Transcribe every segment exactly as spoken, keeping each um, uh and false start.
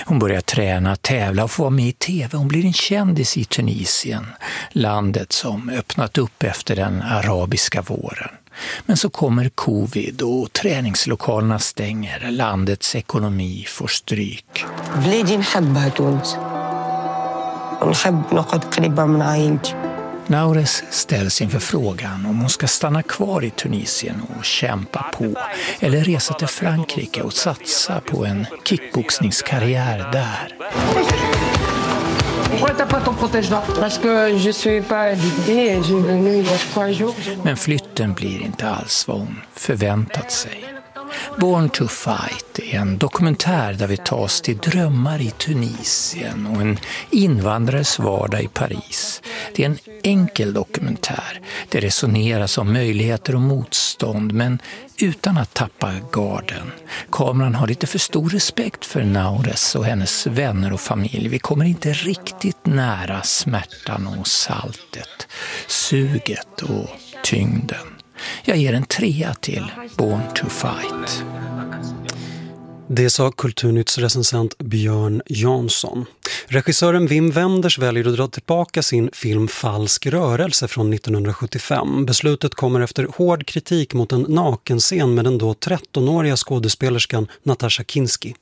Hon börjar träna, tävla och få vara med i tv. Hon blir en kändis i Tunisien, landet som öppnat upp efter den arabiska våren. Men så kommer covid och träningslokalerna stänger. Landets ekonomi får stryk. Naures ställs inför frågan om hon ska stanna kvar i Tunisien och kämpa på eller resa till Frankrike och satsa på en kickboxningskarriär där. Men flytten blir inte alls vad hon förväntat sig. Born to Fight är en dokumentär där vi tas till drömmar i Tunisien och en invandrares vardag i Paris. Det är en enkel dokumentär. Det resoneras om möjligheter och motstånd, men utan att tappa garden. Kameran har lite för stor respekt för Naures och hennes vänner och familj. Vi kommer inte riktigt nära smärtan och saltet, suget och tyngden. Jag ger en trea till Born to Fight. Det sa Kulturnytts recensent Björn Jansson. Regissören Wim Wenders väljer att dra tillbaka sin film Falsk rörelse från nittonhundrasjuttiofem. Beslutet kommer efter hård kritik mot en nakenscen med den då trettonåriga skådespelerskan Natasha Kinski.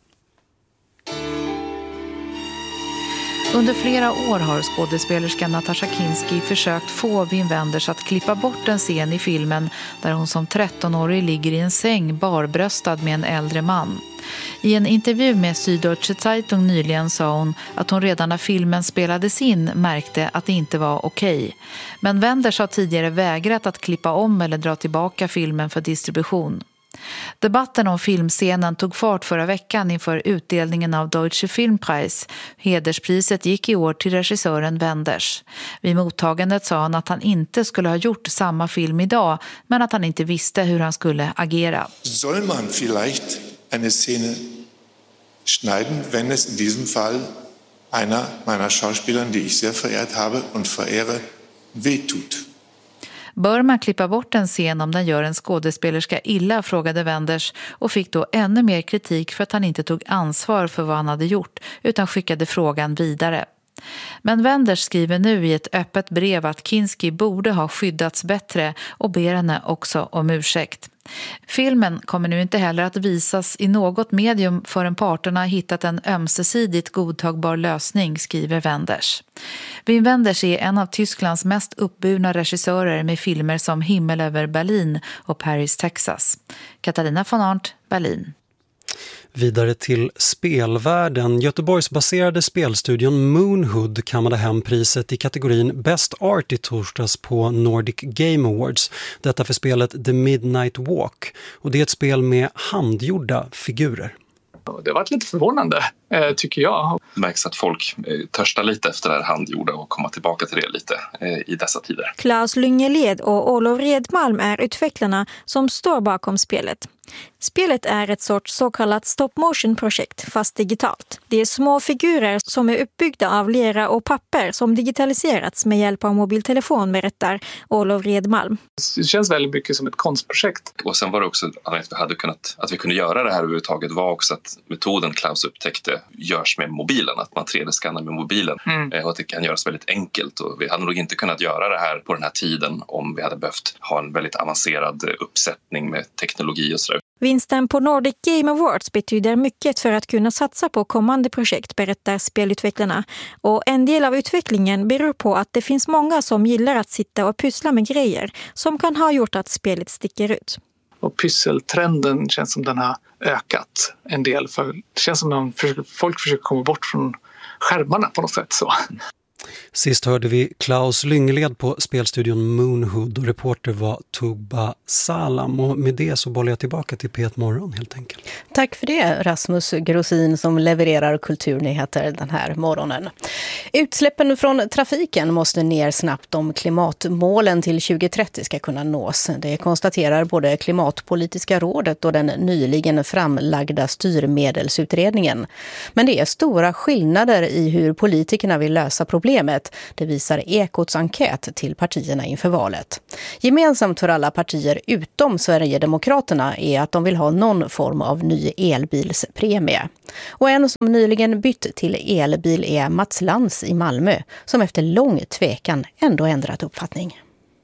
Under flera år har skådespelerskan Natasha Kinski försökt få Wim Wenders att klippa bort en scen i filmen där hon som trettonårig ligger i en säng barbröstad med en äldre man. I en intervju med Süddeutsche Zeitung nyligen sa hon att hon redan när filmen spelades in märkte att det inte var okej. Men Wenders har tidigare vägrat att klippa om eller dra tillbaka filmen för distribution. Debatten om filmscenen tog fart förra veckan inför utdelningen av Deutsche Filmpreis. Hederspriset gick i år till regissören Wenders. Vid mottagandet sa han att han inte skulle ha gjort samma film idag, men att han inte visste hur han skulle agera. Soll man vielleicht eine Szene schneiden, wenn es in diesem Fall einer meiner Schauspieler, die ich sehr verehrt habe und verehre, wehtut? Bör man klippa bort en scen om den gör en skådespelerska illa, frågade Wenders och fick då ännu mer kritik för att han inte tog ansvar för vad han hade gjort utan skickade frågan vidare. Men Wenders skriver nu i ett öppet brev att Kinski borde ha skyddats bättre och ber henne också om ursäkt. Filmen kommer nu inte heller att visas i något medium förrän parterna har hittat en ömsesidigt godtagbar lösning, skriver Wenders. Wim Wenders är en av Tysklands mest uppburna regissörer med filmer som Himmel över Berlin och Paris, Texas. Katarina von Arndt, Berlin. Vidare till spelvärlden. Göteborgsbaserade spelstudion Moonhood kammade hem priset i kategorin Best Art i torsdags på Nordic Game Awards. Detta för spelet The Midnight Walk. Och det är ett spel med handgjorda figurer. Det har varit lite förvånande, tycker jag. Det märks att folk törstar lite efter det här handgjorda och komma tillbaka till det lite i dessa tider. Klaus Lyngeled och Olof Redmalm är utvecklarna som står bakom spelet. Spelet är ett sorts så kallat stop-motion-projekt fast digitalt. Det är små figurer som är uppbyggda av lera och papper som digitaliserats med hjälp av mobiltelefon, berättar Olof Redmalm. Det känns väldigt mycket som ett konstprojekt. Och sen var det också att vi, hade kunnat, att vi kunde göra det här överhuvudtaget var också att metoden Klaus upptäckte görs med mobilen. Att man tre D-skannar med mobilen mm. och att det kan göras väldigt enkelt. Och vi hade nog inte kunnat göra det här på den här tiden om vi hade behövt ha en väldigt avancerad uppsättning med teknologi och sådär. Vinsten på Nordic Game Awards betyder mycket för att kunna satsa på kommande projekt, berättar spelutvecklarna. Och en del av utvecklingen beror på att det finns många som gillar att sitta och pyssla med grejer som kan ha gjort att spelet sticker ut. Och pysseltrenden känns som den har ökat en del. För det känns som att folk försöker komma bort från skärmarna på något sätt så. Sist hörde vi Klaus Lyngeled på spelstudion Moonhood och reporter var Tuba Salam. Och med det så bollar jag tillbaka till P ett Morgon helt enkelt. Tack för det, Rasmus Grosin som levererar kulturnyheter den här morgonen. Utsläppen från trafiken måste ner snabbt om klimatmålen till tjugo trettio ska kunna nås. Det konstaterar både Klimatpolitiska rådet och den nyligen framlagda styrmedelsutredningen. Men det är stora skillnader i hur politikerna vill lösa problemet. problemet. Det visar Ekots enkät till partierna inför valet. Gemensamt för alla partier utom Sverigedemokraterna är att de vill ha någon form av ny elbilspremie. Och en som nyligen bytt till elbil är Mats Lantz i Malmö, som efter lång tvekan ändå ändrat uppfattning.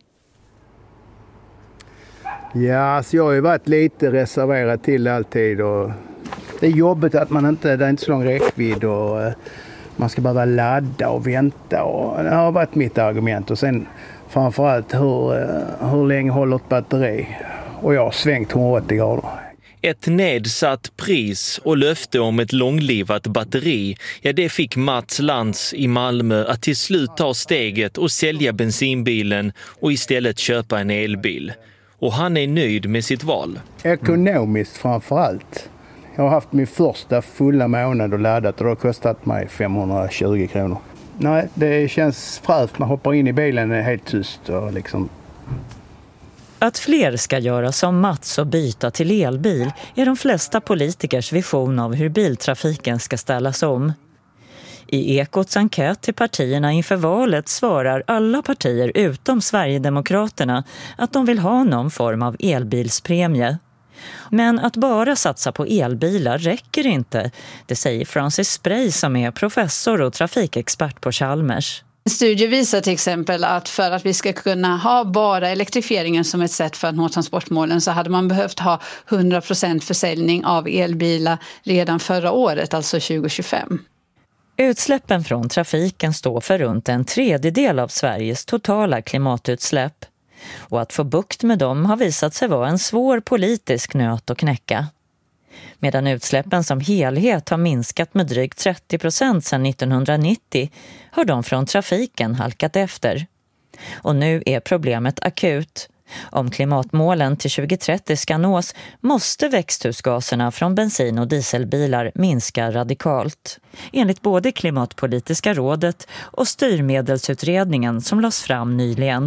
Ja, alltså jag har ju varit lite reserverad till alltid och det är jobbigt att man inte, det är inte så lång räckvidd och man ska behöva ladda och vänta och det har varit mitt argument och sen framförallt hur, hur länge håller ett batteri och jag har svängt hundraåttio grader. Ett nedsatt pris och löfte om ett långlivat batteri, ja det fick Mats Lantz i Malmö att till slut ta steget och sälja bensinbilen och istället köpa en elbil. Och han är nöjd med sitt val. Ekonomiskt framförallt. Jag har haft min första fulla månad och laddat och det har kostat mig femhundratjugo kronor. Nej, det känns fräscht. Man hoppar in i bilen och är helt tyst och liksom... Att fler ska göra som Mats och byta till elbil är de flesta politikers vision av hur biltrafiken ska ställas om. I Ekots enkät till partierna inför valet svarar alla partier utom Sverigedemokraterna att de vill ha någon form av elbilspremie. Men att bara satsa på elbilar räcker inte, det säger Francis Spray som är professor och trafikexpert på Chalmers. Studier visar till exempel att för att vi ska kunna ha bara elektrifieringen som ett sätt för att nå transportmålen så hade man behövt ha hundra procent försäljning av elbilar redan förra året, alltså tjugo tjugofem. Utsläppen från trafiken står för runt en tredjedel av Sveriges totala klimatutsläpp. Och att få bukt med dem har visat sig vara en svår politisk nöt att knäcka. Medan utsläppen som helhet har minskat med drygt trettio procent sedan nittonhundranittio har de från trafiken halkat efter. Och nu är problemet akut. Om klimatmålen till tjugo trettio ska nås måste växthusgaserna från bensin- och dieselbilar minska radikalt. Enligt både Klimatpolitiska rådet och styrmedelsutredningen som lades fram nyligen.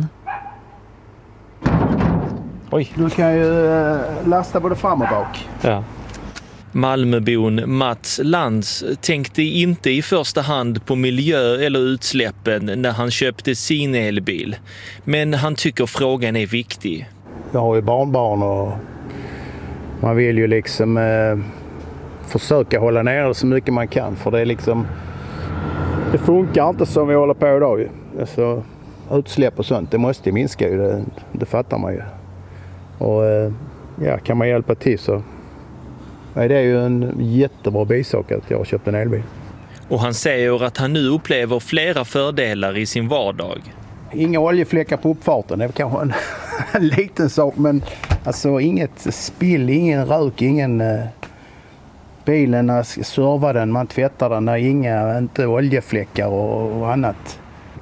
Oj. Du kan ju lasta både fram och bak. Ja. Malmöbon Mats Lantz tänkte inte i första hand på miljö eller utsläppen när han köpte sin elbil. Men han tycker frågan är viktig. Jag har ju barnbarn och man vill ju liksom eh, försöka hålla ner så mycket man kan. För det är liksom, det funkar inte som vi håller på idag ju. Alltså, utsläpp och sånt, det måste minska ju, det, det fattar man ju. Och eh, ja, kan man hjälpa till så nej, det är ju en jättebra bisak att jag har köpt en elbil. Och han säger att han nu upplever flera fördelar i sin vardag. Inga oljefläckar på uppfarten, det är kanske en, en liten sak, men alltså inget spill, ingen rök, ingen eh, bilen servar den, man tvättar den, inga, inte oljefläckar och, och annat.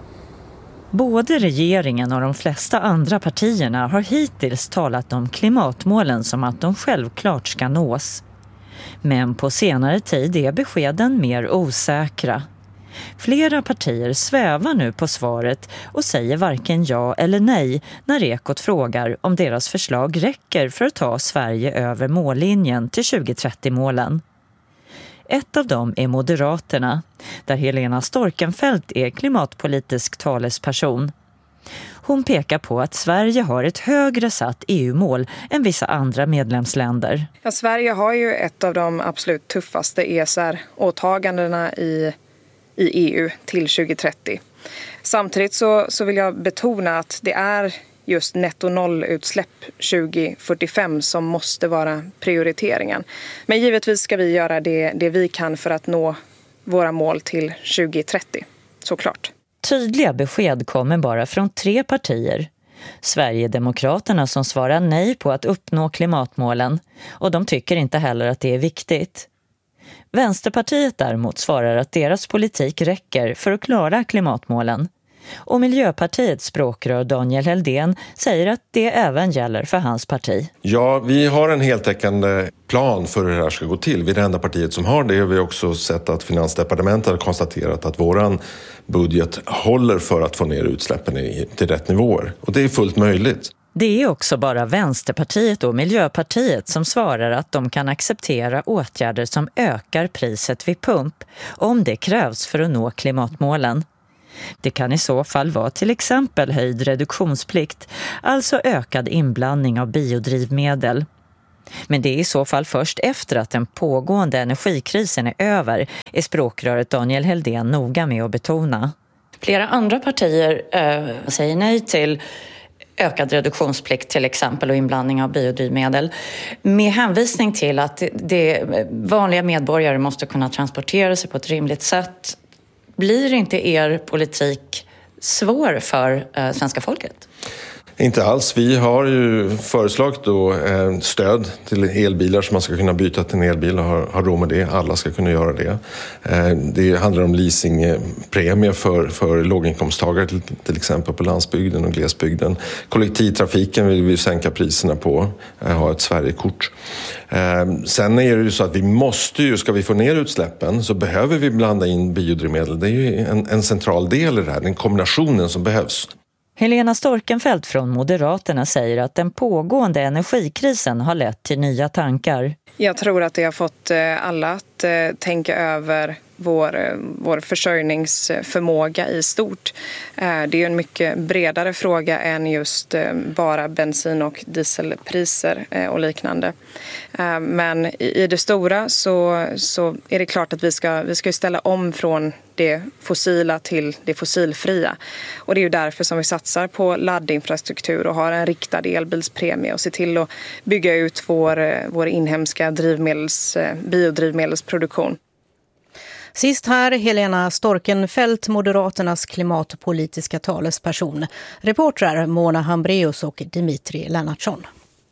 Både regeringen och de flesta andra partierna har hittills talat om klimatmålen som att de självklart ska nås. Men på senare tid är beskeden mer osäkra. Flera partier svävar nu på svaret och säger varken ja eller nej när Ekot frågar om deras förslag räcker för att ta Sverige över mållinjen till tjugo trettio-målen. Ett av dem är Moderaterna, där Helena Storckenfeldt är klimatpolitisk talesperson. Hon pekar på att Sverige har ett högre satt E U-mål än vissa andra medlemsländer. Ja, Sverige har ju ett av de absolut tuffaste E S R-åtagandena i, i E U till tjugo trettio. Samtidigt så, så vill jag betona att det är just netto nollutsläpp tjugo fyrtiofem som måste vara prioriteringen. Men givetvis ska vi göra det, det vi kan för att nå våra mål till tjugo trettio, såklart. Tydliga besked kommer bara från tre partier. Sverigedemokraterna som svarar nej på att uppnå klimatmålen, och de tycker inte heller att det är viktigt. Vänsterpartiet däremot svarar att deras politik räcker för att klara klimatmålen. Och Miljöpartiets språkrör Daniel Heldén säger att det även gäller för hans parti. Ja, vi har en heltäckande plan för hur det här ska gå till. Vi är det enda partiet som har det. Vi har också sett att Finansdepartementet har konstaterat att våran budget håller för att få ner utsläppen till rätt nivåer. Och det är fullt möjligt. Det är också bara Vänsterpartiet och Miljöpartiet som svarar att de kan acceptera åtgärder som ökar priset vid pump om det krävs för att nå klimatmålen. Det kan i så fall vara till exempel höjd reduktionsplikt, alltså ökad inblandning av biodrivmedel. Men det är i så fall först efter att den pågående energikrisen är över, är språkröret Daniel Heldén noga med att betona. Flera andra partier eh, säger nej till ökad reduktionsplikt till exempel och inblandning av biodrivmedel med hänvisning till att det, vanliga medborgare måste kunna transportera sig på ett rimligt sätt. Blir inte er politik svår för eh, svenska folket? Inte alls. Vi har ju föreslagit då eh, stöd till elbilar så man ska kunna byta till en elbil och ha, ha råd med det. Alla ska kunna göra det. Eh, det handlar om leasingpremier för, för låginkomsttagare till, till exempel på landsbygden och glesbygden. Kollektivtrafiken vill vi sänka priserna på, eh, ha ett Sverigekort. Eh, sen är det ju så att vi måste ju, ska vi få ner utsläppen så behöver vi blanda in biodrivmedel. Det är ju en, en central del i det här, den kombinationen som behövs. Helena Storkenfeldt från Moderaterna säger att den pågående energikrisen har lett till nya tankar. Jag tror att det har fått alla att tänka över vår, vår försörjningsförmåga i stort. Det är ju en mycket bredare fråga än just bara bensin- och dieselpriser och liknande. Men i det stora så, så är det klart att vi ska, vi ska ställa om från det fossila till det fossilfria. Och det är ju därför som vi satsar på laddinfrastruktur och har en riktad elbilspremie och ser till att bygga ut vår, vår inhemska drivmedels, biodrivmedelsproduktion. Sist här Helena Storkenfeldt, Moderaternas klimatpolitiska talesperson. Reportrar Mona Hambreus och Dimitri Lennartsson.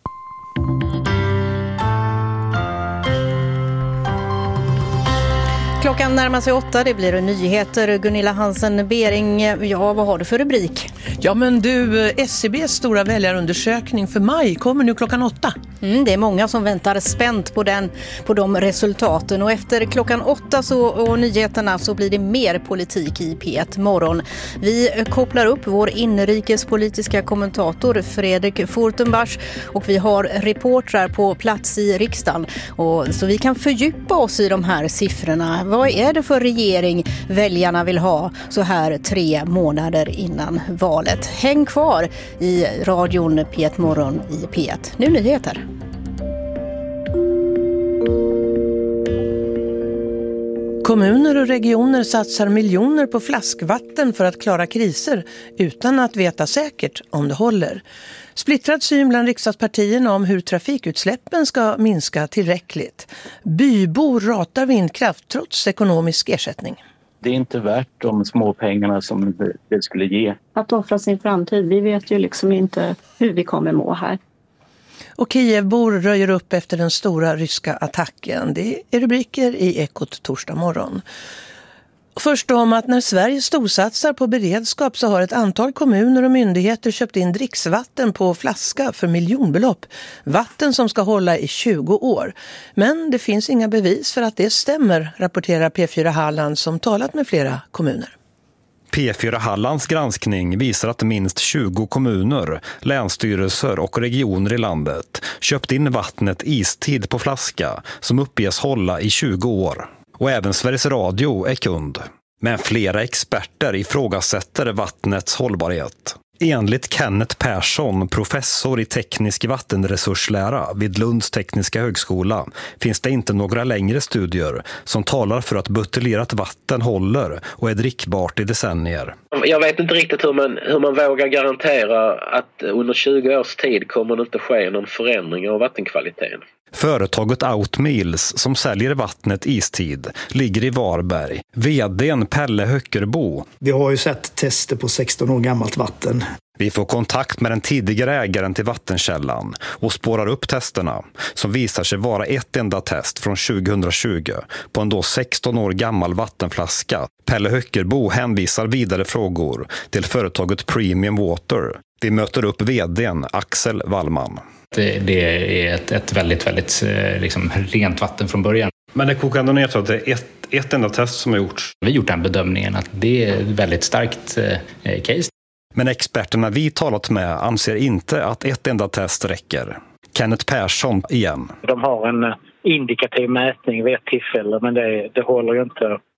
Klockan närmar sig åtta, det blir nyheter. Gunilla Hansen-Bering, ja, vad har du för rubrik? Ja men du, S C B:s stora väljarundersökning för maj kommer nu klockan åtta. Mm, det är många som väntar spänt på, den, på de resultaten. Och efter klockan åtta så, och nyheterna så blir det mer politik i P ett morgon. Vi kopplar upp vår inrikespolitiska kommentator Fredrik Fortenbach och vi har reportrar på plats i riksdagen. Och, så vi kan fördjupa oss i de här siffrorna. Vad är det för regering väljarna vill ha så här tre månader innan valet? Häng kvar i radion P ett morgon i P ett. Nu nyheter. Kommuner och regioner satsar miljoner på flaskvatten för att klara kriser utan att veta säkert om det håller. Splittrad syn bland riksdagspartierna om hur trafikutsläppen ska minska tillräckligt. Bybor ratar vindkraft trots ekonomisk ersättning. Det är inte värt de små pengarna som det skulle ge. Att offra sin framtid, vi vet ju liksom inte hur vi kommer må här. Och Kievbor röjer upp efter den stora ryska attacken. Det är rubriker i Ekot torsdag morgon. Först om att när Sverige storsatsar på beredskap så har ett antal kommuner och myndigheter köpt in dricksvatten på flaska för miljonbelopp. Vatten som ska hålla i tjugo år. Men det finns inga bevis för att det stämmer, rapporterar P fyra Halland som talat med flera kommuner. P fyra Hallands granskning visar att minst tjugo kommuner, länsstyrelser och regioner i landet köpt in vattnet istid på flaska som uppges hålla i tjugo år. Och även Sveriges Radio är kund. Men flera experter ifrågasätter vattnets hållbarhet. Enligt Kenneth Persson, professor i teknisk vattenresurslära vid Lunds tekniska högskola, finns det inte några längre studier som talar för att buteljerat vatten håller och är drickbart i decennier. Jag vet inte riktigt hur man, hur man vågar garantera att under tjugo års tid kommer det inte ske någon förändring av vattenkvaliteten. Företaget Outmeals som säljer vattnet istid ligger i Varberg. Vd:n Pelle Höckerbo. Vi har ju sett tester på sexton år gammalt vatten. Vi får kontakt med den tidigare ägaren till vattenkällan och spårar upp testerna som visar sig vara ett enda test från tjugohundratjugo på en då sexton år gammal vattenflaska. Pelle Höckerbo hänvisar vidare frågor till företaget Premium Water. Vi möter upp vd:n Axel Wallman. Det, det är ett, ett väldigt, väldigt liksom, rent vatten från början. Men det kokar ändå ner till att det är ett, ett enda test som har gjorts. Vi har gjort den bedömningen att det är ett väldigt starkt eh, case. Men experterna vi talat med anser inte att ett enda test räcker. Kenneth Persson igen. De har en indikativ mätning vid ett tillfälle men det, det håller ju inte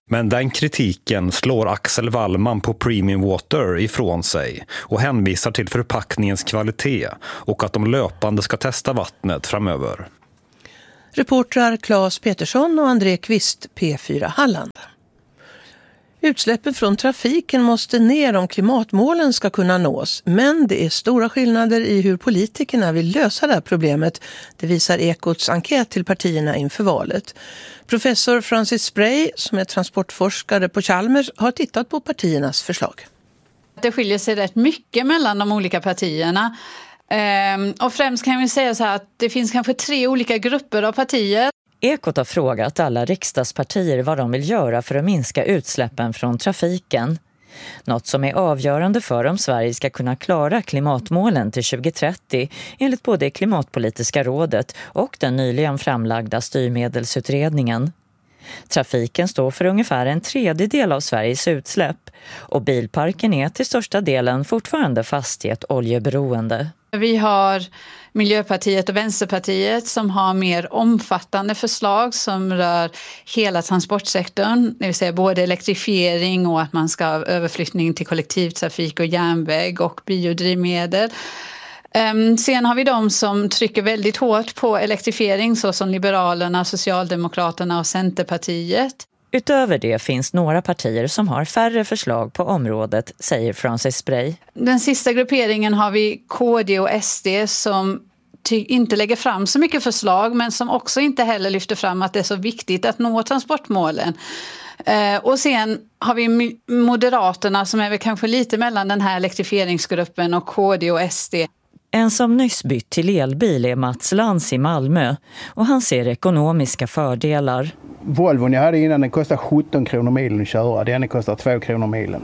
Men den kritiken slår Axel Wallman på Premium Water ifrån sig och hänvisar till förpackningens kvalitet och att de löpande ska testa vattnet framöver. Reportrar Claes Petersson och André Kvist, P fyra Halland. Utsläppen från trafiken måste ner om klimatmålen ska kunna nås, men det är stora skillnader i hur politikerna vill lösa det här problemet. Det visar Ekots enkät till partierna inför valet. Professor Francis Spray, som är transportforskare på Chalmers, har tittat på partiernas förslag. Det skiljer sig rätt mycket mellan de olika partierna. Ehm, och främst kan vi säga så här att det finns kanske tre olika grupper av partier. Ekot har frågat alla riksdagspartier vad de vill göra för att minska utsläppen från trafiken. Något som är avgörande för om Sverige ska kunna klara klimatmålen till tjugo trettio enligt både Klimatpolitiska rådet och den nyligen framlagda styrmedelsutredningen. Trafiken står för ungefär en tredjedel av Sveriges utsläpp och bilparken är till största delen fortfarande fast i ett oljeberoende. Vi har Miljöpartiet och Vänsterpartiet som har mer omfattande förslag som rör hela transportsektorn. Det vill säga både elektrifiering och att man ska ha överflyttning till kollektivtrafik och järnväg och biodrivmedel. Sen har vi de som trycker väldigt hårt på elektrifiering såsom Liberalerna, Socialdemokraterna och Centerpartiet. Utöver det finns några partier som har färre förslag på området, säger Francis Spray. Den sista grupperingen har vi K D och S D som ty- inte lägger fram så mycket förslag men som också inte heller lyfter fram att det är så viktigt att nå transportmålen. Eh, och sen har vi Moderaterna som är väl kanske lite mellan den här elektrifieringsgruppen och K D och S D. En som nyss bytt till elbil är Mats Lantz i Malmö och han ser ekonomiska fördelar. Volvon jag hade innan den kostar sjutton kronor milen att köra, den kostar två kronor milen.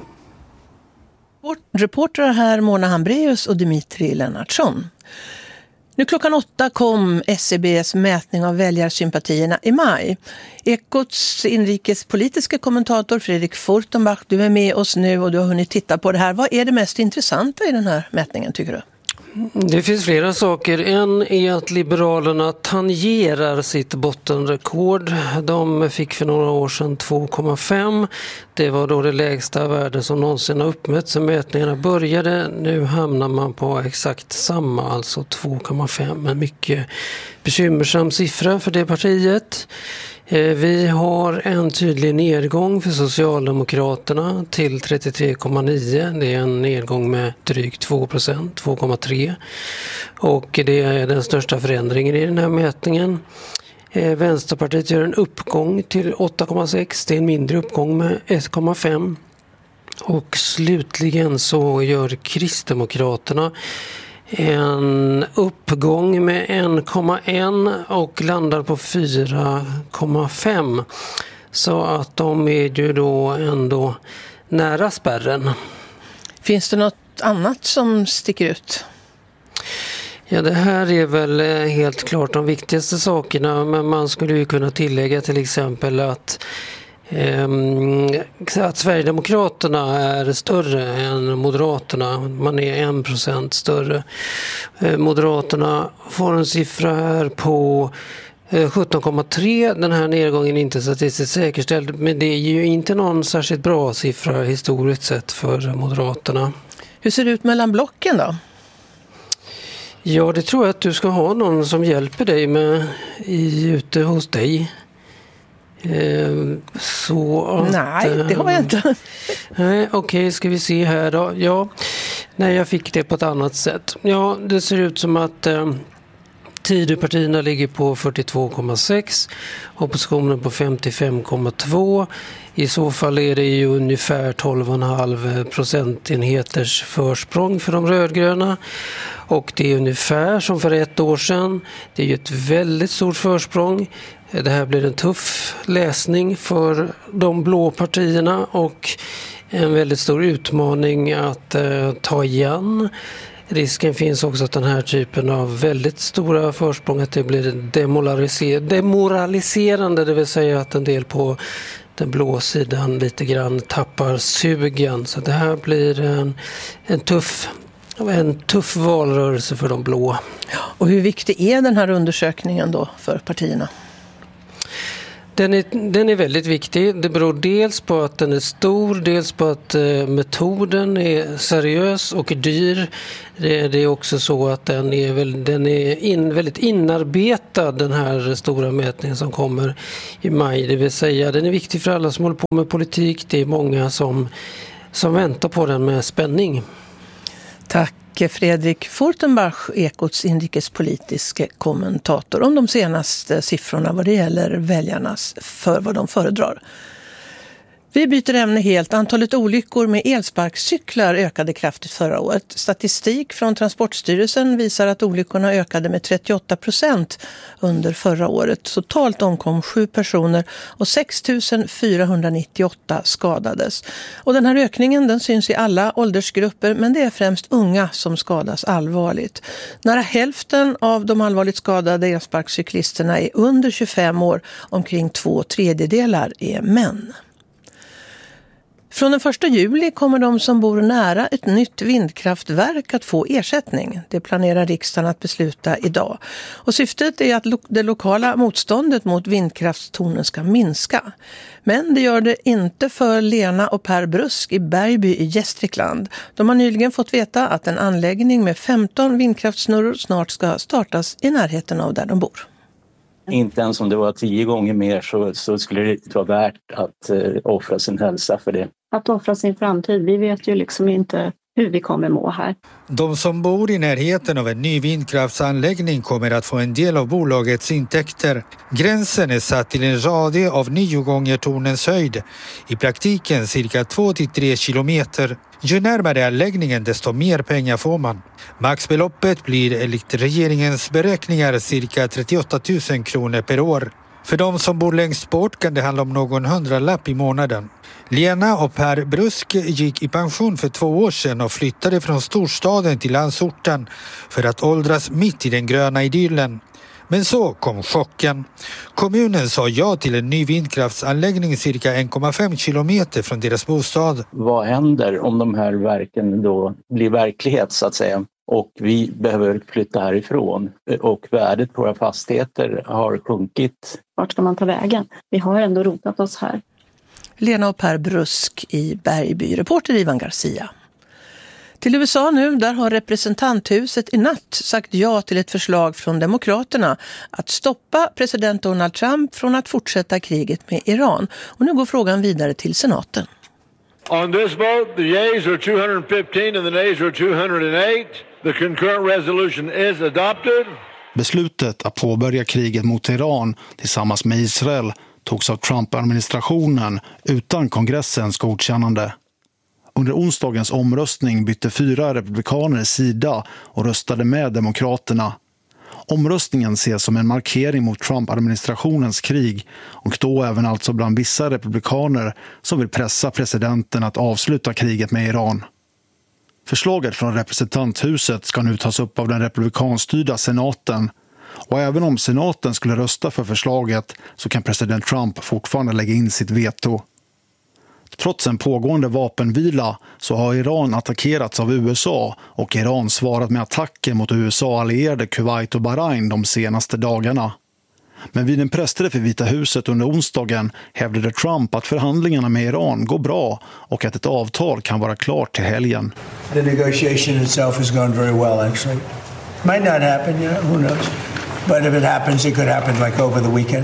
Reportrar här Mona Hambreus och Dimitri Lennartsson. Nu klockan åtta kom S C B:s mätning av väljarsympatierna i maj. Ekots inrikespolitiska kommentator Fredrik Furtenbach, du är med oss nu och du har hunnit titta på det här. Vad är det mest intressanta i den här mätningen tycker du? Det finns flera saker. En är att Liberalerna tangerar sitt bottenrekord. De fick för några år sedan två komma fem. Det var då det lägsta värde som någonsin har uppmätts sedan mätningarna började. Nu hamnar man på exakt samma, alltså två komma fem. En mycket bekymmersam siffra för det partiet. Vi har en tydlig nedgång för Socialdemokraterna till trettiotre komma nio. Det är en nedgång med drygt två procent, två komma tre. Och det är den största förändringen i den här mätningen. Vänsterpartiet gör en uppgång till åtta komma sex. Det är en mindre uppgång med ett komma fem. Och slutligen så gör Kristdemokraterna en uppgång med en komma ett och landar på fyra komma fem. Så att de är ju då ändå nära spärren. Finns det något annat som sticker ut? Ja, det här är väl helt klart de viktigaste sakerna, men man skulle ju kunna tillägga till exempel att att Sverigedemokraterna är större än Moderaterna. Man är en procent större. Moderaterna får en siffra här på sjutton komma tre. Den här nedgången är inte statistiskt säkerställd, men det är ju inte någon särskilt bra siffra historiskt sett för Moderaterna. Hur ser det ut mellan blocken då? Ja, det tror jag att du ska ha någon som hjälper dig med i, ute hos dig. Så att, nej, det har jag inte. Nej, okej, okay, ska vi se här då. Ja, nej, jag fick det på ett annat sätt. Ja, det ser ut som att eh, Tidöpartierna ligger på fyrtiotvå komma sex, oppositionen på femtiofem komma två. I så fall är det ju ungefär tolv komma fem procentenheters försprång för de rödgröna. Och det är ungefär som för ett år sedan. Det är ju ett väldigt stort försprång. Det här blir en tuff läsning för de blå partierna och en väldigt stor utmaning att eh, ta igen. Risken finns också att den här typen av väldigt stora försprång att det blir demoraliser- demoraliserande, det vill säga att en del på den blå sidan lite grann tappar sugen. Så det här blir en, en tuff en tuff valrörelse för de blå. Och hur viktig är den här undersökningen då för partierna? Den är, den är väldigt viktig. Det beror dels på att den är stor, dels på att eh, metoden är seriös och dyr. Det, det är också så att den är, väl, den är in, väldigt inarbetad, den här stora mätningen som kommer i maj. Det vill säga, den är viktig för alla som håller på med politik. Det är många som, som väntar på den med spänning. Tack Fredrik Fortenbach, Ekots inrikespolitiska kommentator, om de senaste siffrorna vad det gäller väljarnas för vad de föredrar. Vi byter ämne helt. Antalet olyckor med elsparkcyklar ökade kraftigt förra året. Statistik från Transportstyrelsen visar att olyckorna ökade med trettioåtta procent under förra året. Totalt omkom sju personer och sex tusen fyrahundranittioåtta skadades. Och den här ökningen den syns i alla åldersgrupper, men det är främst unga som skadas allvarligt. Nära hälften av de allvarligt skadade elsparkcyklisterna är under tjugofem år, omkring två tredjedelar är män. Från den första juli kommer de som bor nära ett nytt vindkraftverk att få ersättning. Det planerar riksdagen att besluta idag. Och syftet är att lo- det lokala motståndet mot vindkraftstornen ska minska. Men det gör det inte för Lena och Per Brusk i Bergby i Gästrikland. De har nyligen fått veta att en anläggning med femton vindkraftsnurror snart ska startas i närheten av där de bor. Inte ens om det var tio gånger mer så, så skulle det inte vara värt att eh, offra sin hälsa för det. Att offra sin framtid, vi vet ju liksom inte hur vi kommer må här. De som bor i närheten av en ny vindkraftsanläggning kommer att få en del av bolagets intäkter. Gränsen är satt till en radie av nio gånger tornens höjd. I praktiken cirka två till tre kilometer. Ju närmare anläggningen desto mer pengar får man. Maxbeloppet blir enligt regeringens beräkningar cirka trettioåtta tusen kronor per år. För de som bor längst bort kan det handla om någon hundralapp i månaden. Lena och Per Brusk gick i pension för två år sedan och flyttade från storstaden till landsorten för att åldras mitt i den gröna idyllen. Men så kom chocken. Kommunen sa ja till en ny vindkraftsanläggning cirka en komma fem kilometer från deras bostad. Vad händer om de här verken då blir verklighet så att säga? Och vi behöver flytta härifrån och värdet på våra fastigheter har sjunkit. Vart ska man ta vägen? Vi har ändå rotat oss här. Lena och Per Brusk i Bergby, reporter Ivan Garcia. Till U S A nu, där har representanthuset i natt sagt ja till ett förslag från Demokraterna att stoppa president Donald Trump från att fortsätta kriget med Iran. Och nu går frågan vidare till senaten. On this vote, the yeas are two hundred fifteen and the nays are two hundred eight. The concurrent resolution is adopted. Beslutet att påbörja kriget mot Iran tillsammans med Israel togs av Trump-administrationen utan kongressens godkännande. Under onsdagens omröstning bytte fyra republikaner sida och röstade med demokraterna. Omröstningen ses som en markering mot Trump-administrationens krig och då även alltså bland vissa republikaner som vill pressa presidenten att avsluta kriget med Iran. Förslaget från representanthuset ska nu tas upp av den republikanstyrda senaten. Och även om senaten skulle rösta för förslaget så kan president Trump fortfarande lägga in sitt veto. Trots en pågående vapenvila så har Iran attackerats av U S A och Iran svarat med attacker mot U S A-allierade Kuwait och Bahrain de senaste dagarna. Men vid en pressträff i Vita huset under onsdagen hävdade Trump att förhandlingarna med Iran går bra och att ett avtal kan vara klart till helgen. The negotiation itself has gone very well actually. Might not happen, yeah, who knows. But if it happens, it could happen like over the weekend.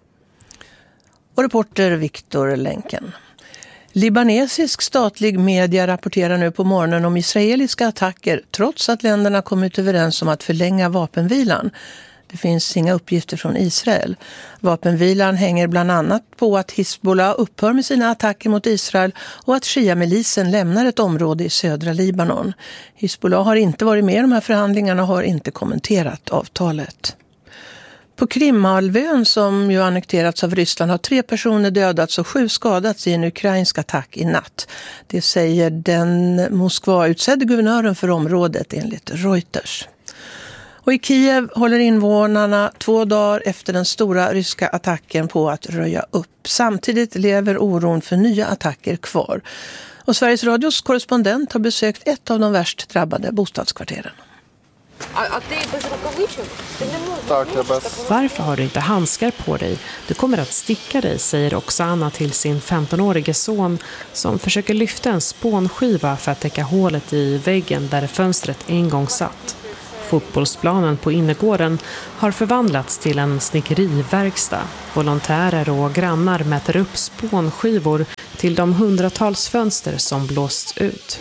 Och reporter Viktor Länken. Libanesisk statlig media rapporterar nu på morgonen om israeliska attacker trots att länderna kommit överens om att förlänga vapenvilan. Det finns inga uppgifter från Israel. Vapenvilan hänger bland annat på att Hizbollah upphör med sina attacker mot Israel och att Shia-milisen lämnar ett område i södra Libanon. Hizbollah har inte varit med i de här förhandlingarna och har inte kommenterat avtalet. På Krimhalvön, som ju annekterats av Ryssland, har tre personer dödats och sju skadats i en ukrainsk attack i natt. Det säger den Moskva-utsedde guvernören för området enligt Reuters. Och i Kiev håller invånarna två dagar efter den stora ryska attacken på att röja upp. Samtidigt lever oron för nya attacker kvar. Och Sveriges Radios korrespondent har besökt ett av de värst drabbade bostadskvarteren. Varför har du inte handskar på dig? Du kommer att sticka dig, säger Oksana till sin femtonårige son som försöker lyfta en spånskiva för att täcka hålet i väggen där fönstret en gång satt. Fotbollsplanen på innergården har förvandlats till en snickeriverkstad. Volontärer och grannar mäter upp spånskivor till de hundratals fönster som blåsts ut.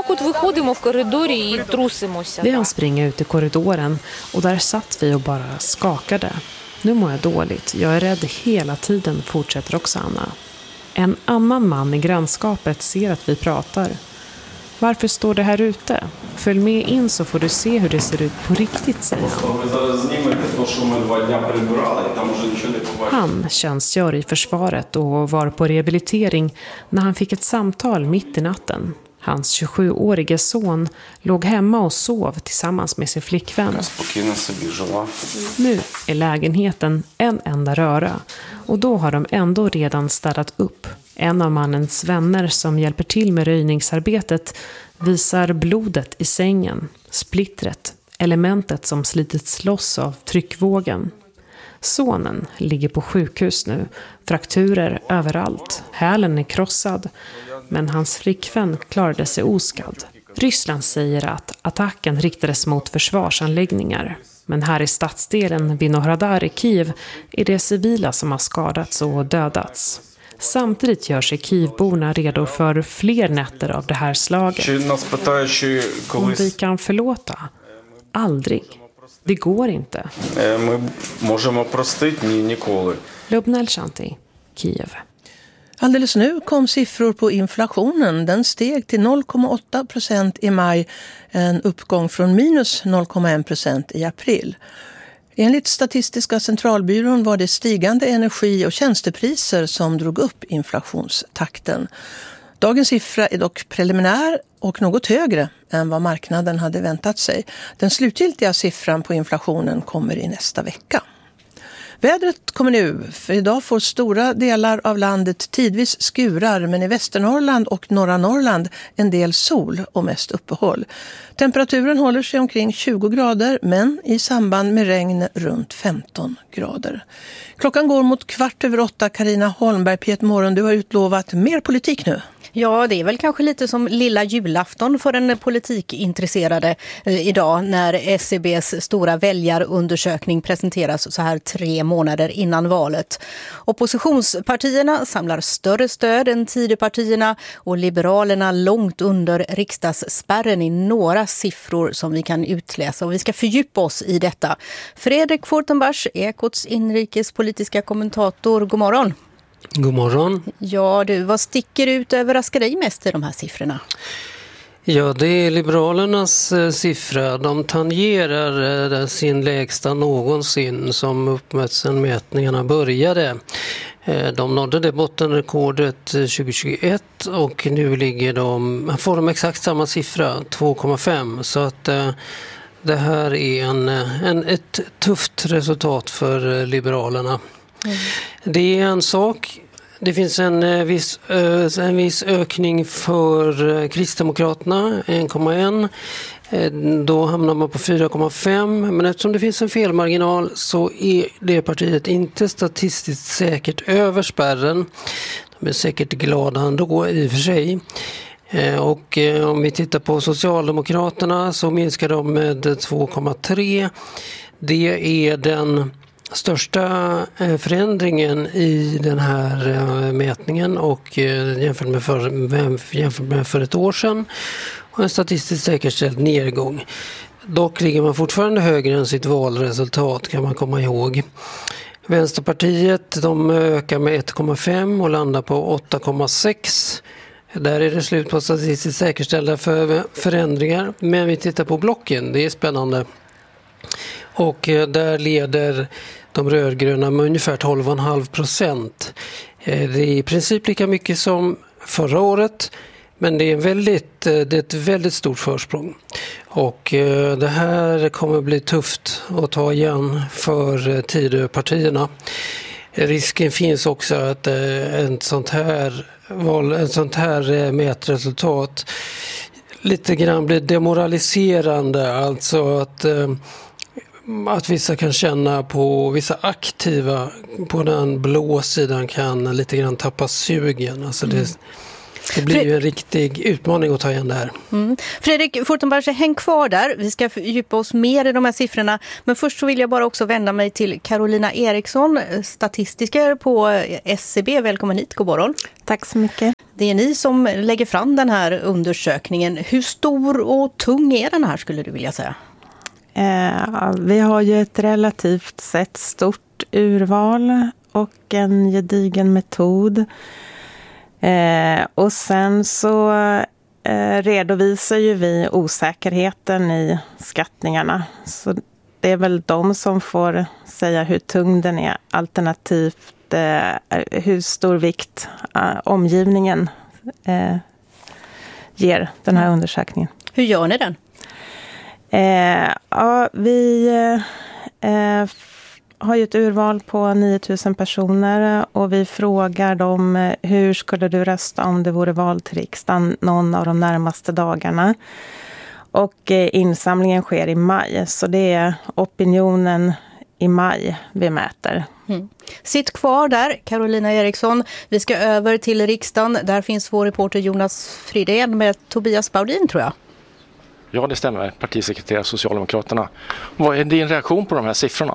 Vi hann springa ut i korridoren och där satt vi och bara skakade. Nu mår jag dåligt. Jag är rädd hela tiden, fortsätter Oksana. En annan man i grannskapet ser att vi pratar. Varför står det här ute? Följ med in så får du se hur det ser ut på riktigt, säger han. Han tjänstgör i försvaret och var på rehabilitering när han fick ett samtal mitt i natten. Hans tjugosjuårige son låg hemma och sov tillsammans med sin flickvän. Nu är lägenheten en enda röra och då har de ändå redan städat upp. En av mannens vänner som hjälper till med röjningsarbetet visar blodet i sängen, splittret, elementet som slitits loss av tryckvågen. Sonen ligger på sjukhus nu, frakturer överallt, hälen är krossad, men hans flickvän klarade sig oskadd. Ryssland säger att attacken riktades mot försvarsanläggningar, men här i stadsdelen Vinohradar i Kiev är det civila som har skadats och dödats. Samtidigt gör sig Kievborna redo för fler nätter av det här slaget. Om vi kan förlåta? Aldrig. Det går inte. Lubnel Shanti, Kiev. Alldeles nu kom siffror på inflationen. Den steg till noll komma åtta procent i maj, en uppgång från minus noll komma en procent i april. Enligt Statistiska centralbyrån var det stigande energi- och tjänstepriser som drog upp inflationstakten. Dagens siffra är dock preliminär och något högre än vad marknaden hade väntat sig. Den slutgiltiga siffran på inflationen kommer i nästa vecka. Vädret kommer nu, för idag får stora delar av landet tidvis skurar, men i Västernorrland och norra Norrland en del sol och mest uppehåll. Temperaturen håller sig omkring tjugo grader, men i samband med regn runt femton grader. Klockan går mot kvart över åtta. Carina Holmberg, P ett Morgon, du har utlovat mer politik nu. Ja, det är väl kanske lite som lilla julafton för en politikintresserade eh, idag när S C B:s stora väljarundersökning presenteras så här tre månader innan valet. Oppositionspartierna samlar större stöd än Tidöpartierna och Liberalerna långt under riksdagsspärren i några siffror som vi kan utläsa, och vi ska fördjupa oss i detta. Fredrik Fortenbach, Ekots inrikespolitiska kommentator, god morgon. God morgon. Ja du, vad sticker ut över raskeri mest i de här siffrorna? Ja, det är Liberalernas eh, siffra. De tangerar eh, sin lägsta någonsin som uppmätts sedan mätningarna började. Eh, de nådde det bottenrekordet eh, tjugohundratjugoett och nu ligger de, får de exakt samma siffra, två komma fem. Så att eh, det här är en, en, ett tufft resultat för eh, Liberalerna. Mm. Det är en sak. Det finns en viss, en viss ökning för Kristdemokraterna, en komma ett. Då hamnar man på fyra komma fem. Men eftersom det finns en felmarginal så är det partiet inte statistiskt säkert över spärren. De är säkert glada ändå i och för sig. Och om vi tittar på Socialdemokraterna så minskar de med två komma tre. Det är den största förändringen i den här mätningen och jämfört med för, jämfört med för ett år sedan och en statistiskt säkerställd nedgång. Dock ligger man fortfarande högre än sitt valresultat, kan man komma ihåg. Vänsterpartiet, de ökar med ett komma fem och landar på åtta komma sex. Där är det slut på statistiskt säkerställda för förändringar. Men vi tittar på blocken, det är spännande. Och där leder de rödgröna med ungefär tolv komma fem procent. Det är i princip lika mycket som förra året, men det är, väldigt, det är ett väldigt stort försprång. Och det här kommer bli tufft att ta igen för Tidöpartierna. Risken finns också att en sånt här, val, en sånt här mätresultat lite grann blir demoraliserande, alltså att, att vissa kan känna på, vissa aktiva på den blå sidan kan lite grann tappa sugen. Alltså det, mm. det blir ju en riktig utmaning att ta igen det här. Mm. Fredrik Fortenberg, häng kvar där. Vi ska fördjupa oss mer i de här siffrorna. Men först så vill jag bara också vända mig till Carolina Eriksson, statistiker på S C B. Välkommen hit, god morgon. Tack så mycket. Det är ni som lägger fram den här undersökningen. Hur stor och tung är den här, skulle du vilja säga? Eh, vi har ju ett relativt sett stort urval och en gedigen metod. Eh, och sen så eh, redovisar ju vi osäkerheten i skattningarna. Så det är väl de som får säga hur tung den är, alternativt eh, hur stor vikt eh, omgivningen eh, ger den här undersökningen. Hur gör ni den? Eh, ja, vi eh, har ju ett urval på nio tusen personer och vi frågar dem hur skulle du rösta om det vore val till riksdagen någon av de närmaste dagarna. Och eh, insamlingen sker i maj, så det är opinionen i maj vi mäter. Mm. Sitt kvar där, Carolina Eriksson. Vi ska över till riksdagen. Där finns vår reporter Jonas Fridén med Tobias Baudin, tror jag. Ja, det stämmer. Partisekreterare Socialdemokraterna. Vad är din reaktion på de här siffrorna?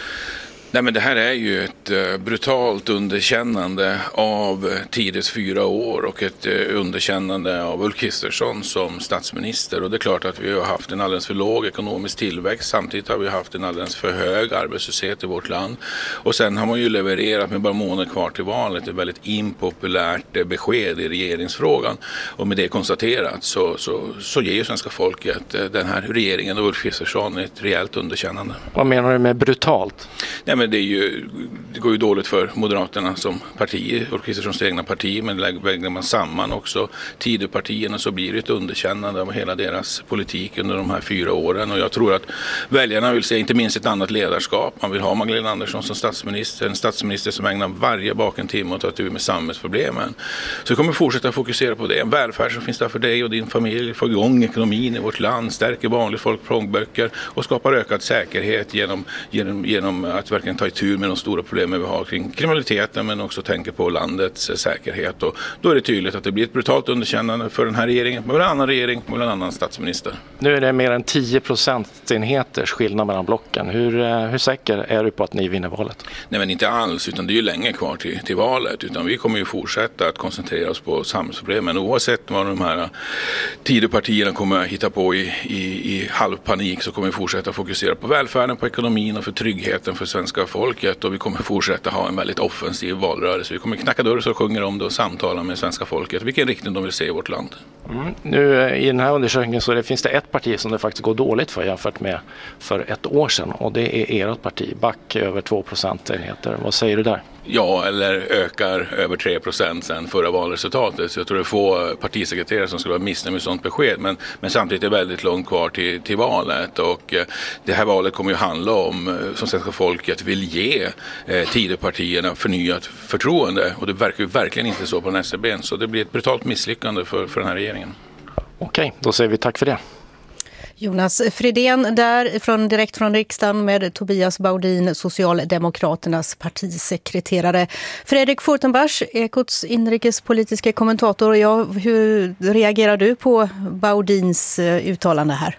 Nej, men det här är ju ett uh, brutalt underkännande av Tidös fyra år och ett uh, underkännande av Ulf Kristersson som statsminister. Och det är klart att vi har haft en alldeles för låg ekonomisk tillväxt. Samtidigt har vi haft en alldeles för hög arbetslöshet i vårt land. Och sen har man ju levererat med bara månader kvar till valet ett väldigt impopulärt uh, besked i regeringsfrågan. Och med det konstaterat så, så, så ger ju svenska folket uh, den här regeringen och Ulf Kristersson ett rejält underkännande. Vad menar du med brutalt? Nej, men det, är ju, det går ju dåligt för Moderaterna som parti, Ulf Kristerssons egna parti, men lägger man samman också Tidöpartierna så blir det ett underkännande av hela deras politik under de här fyra åren. Och jag tror att väljarna vill se inte minst ett annat ledarskap. Man vill ha Magdalena Andersson som statsminister, en statsminister som ägnar varje baken timme och tar tur med samhällsproblemen. Så vi kommer fortsätta fokusera på det. En välfärd som finns där för dig och din familj, få igång ekonomin i vårt land, stärker vanligt folk plånböcker och skapar ökad säkerhet genom, genom, genom att verkligen ta itu med de stora problemen vi har kring kriminaliteten, men också tänker på landets säkerhet. Och då är det tydligt att det blir ett brutalt underkännande för den här regeringen, med en annan regering, med en annan statsminister. Nu är det mer än tio procentenheters skillnad mellan blocken. Hur, hur säker är du på att ni vinner valet? Nej, men inte alls, utan det är ju länge kvar till, till valet. Utan vi kommer ju fortsätta att koncentrera oss på samhällsproblemen. Oavsett vad de här Tidöpartierna kommer att hitta på i, i, i halvpanik så kommer vi fortsätta fokusera på välfärden, på ekonomin och för tryggheten för svenska folket, och vi kommer fortsätta ha en väldigt offensiv valrörelse. Vi kommer knacka dörr och sjunga om det och samtala med svenska folket vilken riktning de vill se i vårt land. Mm. Nu i den här undersökningen så det, finns det ett parti som det faktiskt går dåligt för jämfört med för ett år sedan, och det är ert parti, back över två procentenheter. Vad säger du där? Ja, eller ökar över tre procent sedan förra valresultatet. Så jag tror det är få partisekreterare som skulle vara missnöjda med sånt besked. Men, men samtidigt är det väldigt långt kvar till, till valet. Och eh, det här valet kommer ju handla om, eh, som svenska folket vill ge eh, Tidöpartierna förnyat förtroende. Och det verkar ju verkligen inte så på den S C B. Så det blir ett brutalt misslyckande för, för den här regeringen. Okej, då säger vi tack för det. Jonas Fridén där från, direkt från riksdagen med Tobias Baudin, Socialdemokraternas partisekreterare. Fredrik Fortenberg, Ekots inrikespolitiska kommentator. Ja, hur reagerar du på Baudins uttalande här?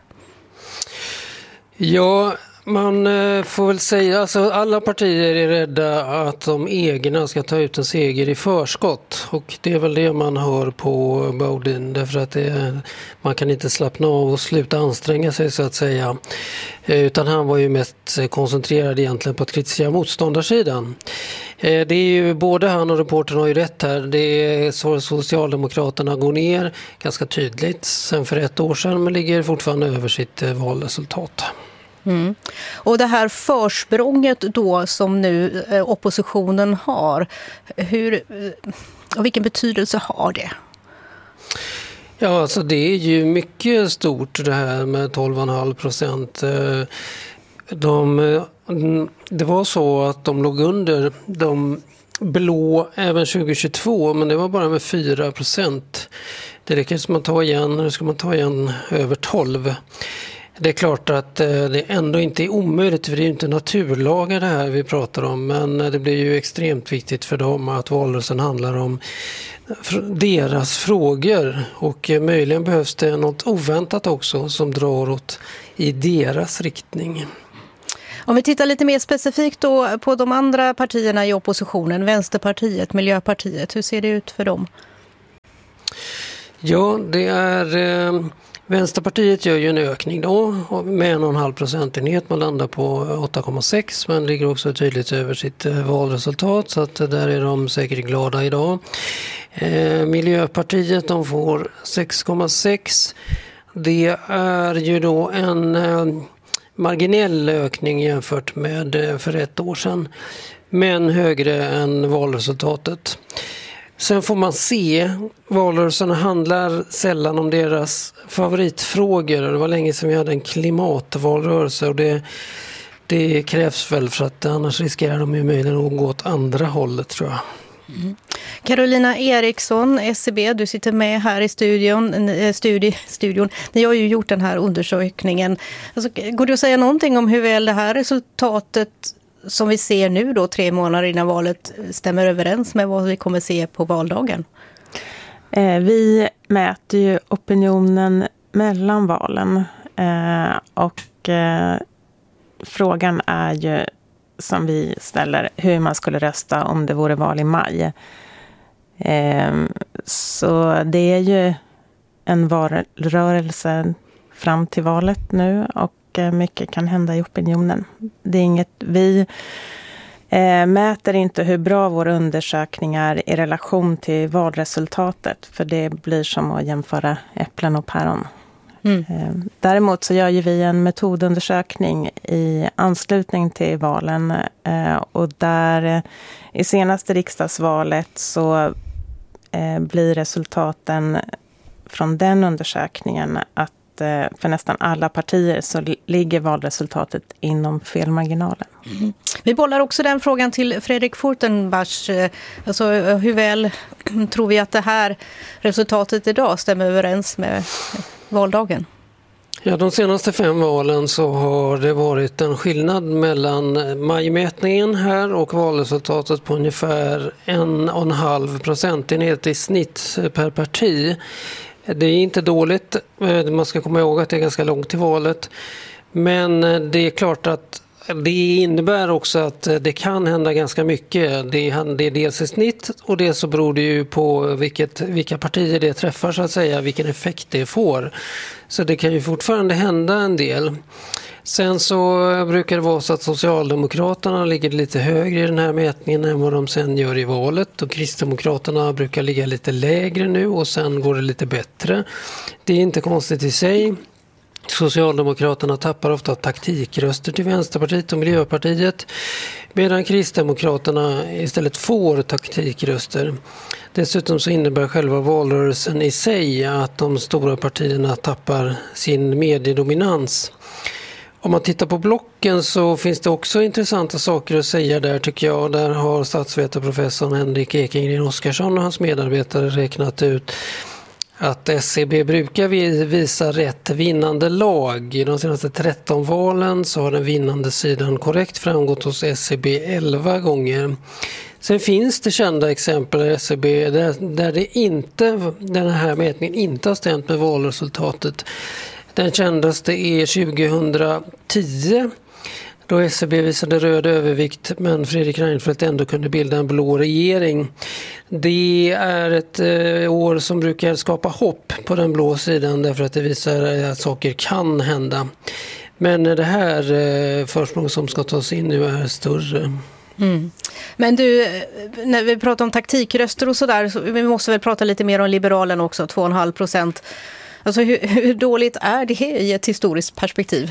Ja, man får väl säga, alltså alla partier är rädda att de egna ska ta ut en seger i förskott, och det är väl det man hör på Baudin, därför att det, man kan inte slappna av och sluta anstränga sig så att säga, utan han var ju mest koncentrerad egentligen på att kritisera motståndarsidan. Det är ju, både han och reportern har ju rätt här, det är så Socialdemokraterna går ner ganska tydligt sen för ett år sedan, men ligger fortfarande över sitt valresultat. Mm. Och det här försprånget då som nu eh, oppositionen har, hur, och vilken betydelse har det? Ja, alltså det är ju mycket stort det här med tolv komma fem procent. De, det var så att de låg under de blå även tjugo tjugotvå, men det var bara med fyra procent. Det lyckas man ta igen, nu ska man ta igen över tolv. Det är klart att det ändå inte är omöjligt, för det är ju inte naturlagar det här vi pratar om, men det blir ju extremt viktigt för dem att valrörelsen handlar om deras frågor, och möjligen behövs det något oväntat också som drar åt i deras riktning. Om vi tittar lite mer specifikt då på de andra partierna i oppositionen, Vänsterpartiet, Miljöpartiet, hur ser det ut för dem? Ja, det är... Eh, Vänsterpartiet gör ju en ökning då med en och en halv procentenhet. Man landar på åtta komma sex, men ligger också tydligt över sitt valresultat, så att där är de säkert glada idag. Eh, Miljöpartiet, de får sex komma sex. Det är ju då en eh, marginell ökning jämfört med eh, för ett år sedan, men högre än valresultatet. Sen får man se, valrörelserna handlar sällan om deras favoritfrågor. Det var länge sedan vi hade en klimatvalrörelse, och det, det krävs väl, för att annars riskerar de ju möjligen att gå åt andra hållet, tror jag. Mm. Carolina Eriksson, S C B, du sitter med här i studion, studi, studion. Ni har ju gjort den här undersökningen. Alltså, går det att säga någonting om hur väl det här resultatet som vi ser nu då tre månader innan valet stämmer överens med vad vi kommer se på valdagen? Eh, vi mäter ju opinionen mellan valen eh, och eh, frågan är ju, som vi ställer, hur man skulle rösta om det vore val i maj. Eh, så det är ju en valrörelse fram till valet nu, och mycket kan hända i opinionen. Det är inget, vi eh, mäter inte hur bra våra undersökningar i relation till valresultatet, för det blir som att jämföra äpplen och päron. Mm. Eh, däremot så gör ju vi en metodundersökning i anslutning till valen, eh, och där eh, i senaste riksdagsvalet så eh, blir resultaten från den undersökningen att för nästan alla partier så ligger valresultatet inom felmarginalen. Mm. Vi bollar också den frågan till Fredrik Furtenbach. Alltså, hur väl tror vi att det här resultatet idag stämmer överens med valdagen? Ja, de senaste fem valen så har det varit en skillnad mellan majmätningen här och valresultatet på ungefär en och en halv procentenhet i snitt per parti. Det är inte dåligt, man ska komma ihåg att det är ganska långt till valet, men det är klart att det innebär också att det kan hända ganska mycket. Det är dels i snitt, och det så beror det ju på vilket, vilka partier det träffar, så att säga, vilken effekt det får. Så det kan ju fortfarande hända en del. Sen så brukar det vara så att Socialdemokraterna ligger lite högre i den här mätningen än vad de sen gör i valet, och Kristdemokraterna brukar ligga lite lägre nu, och sen går det lite bättre. Det är inte konstigt i sig. Socialdemokraterna tappar ofta taktikröster till Vänsterpartiet och Miljöpartiet, medan Kristdemokraterna istället får taktikröster. Dessutom så innebär själva valrörelsen i sig att de stora partierna tappar sin mediedominans. Om man tittar på blocken så finns det också intressanta saker att säga där, tycker jag. Där har statsvetarprofessorn Henrik Ekengren Oskarsson och hans medarbetare räknat ut att S C B brukar visa rätt vinnande lag. I de senaste tretton valen så har den vinnande sidan korrekt framgått hos S C B elva gånger. Sen finns det kända exempel i S C B där, där det inte, den här mätningen inte har stämt med valresultatet. Den kändaste är tjugohundratio, då S C B visade röd övervikt men Fredrik Reinfeldt ändå kunde bilda en blå regering. Det är ett eh, år som brukar skapa hopp på den blå sidan, därför att det visar att saker kan hända. Men det här eh, försprång som ska tas in nu är större. Mm. Men du, när vi pratar om taktikröster och sådär, så vi måste väl prata lite mer om Liberalen också, två komma fem procent. Alltså hur, hur dåligt är det i ett historiskt perspektiv?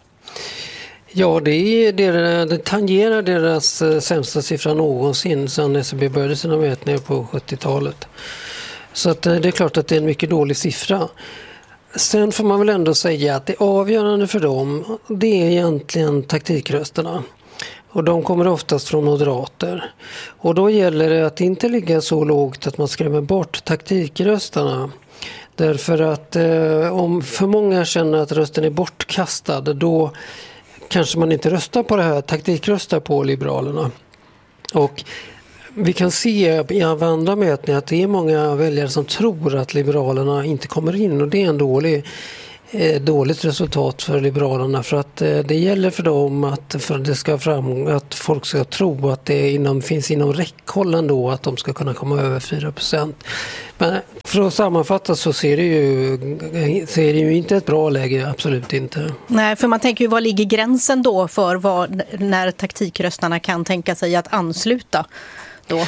Ja, det, är, det, det tangerar deras sämsta siffra någonsin sedan S C B började sina mätningar på sjuttiotalet. Så att det är klart att det är en mycket dålig siffra. Sen får man väl ändå säga att det avgörande för dem, det är egentligen taktikrösterna. Och de kommer oftast från moderater. Och då gäller det att inte ligga så lågt att man skrämmer bort taktikröstarna. Därför att eh, om för många känner att rösten är bortkastad, då kanske man inte röstar på det här, taktikröstar på Liberalerna. Och vi kan se i andra mätningar att det är många väljare som tror att Liberalerna inte kommer in, och det är en dålig, eh, dåligt resultat för Liberalerna, för att eh, det gäller för dem att, för det ska fram, att folk ska tro att det inom, finns inom räckhåll ändå att de ska kunna komma över fyra procent. Men för att sammanfatta så ser det ju, ser det ju inte ett bra läge, absolut inte. Nej, för man tänker ju, vad ligger gränsen då för vad, när taktikröstarna kan tänka sig att ansluta då?